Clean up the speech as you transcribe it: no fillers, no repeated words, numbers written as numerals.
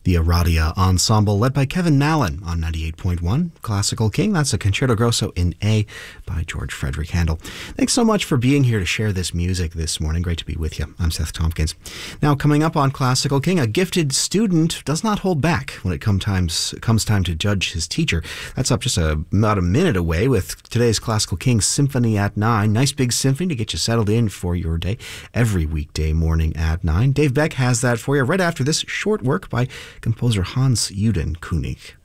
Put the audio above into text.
The Aradia Ensemble, led by Kevin Mallon on 98.1 Classical King. That's a Concerto Grosso in A by George Frederick Handel. Thanks so much for being here to share this music this morning. Great to be with you. I'm Seth Tompkins. Now, coming up on Classical King, a gifted student does not hold back when it comes time to judge his teacher. That's up just about a minute away with today's Classical King Symphony at 9. Nice big symphony to get you settled in for your day every weekday morning at 9. Dave Beck has that for you right after this short work by composer Hans Juden König.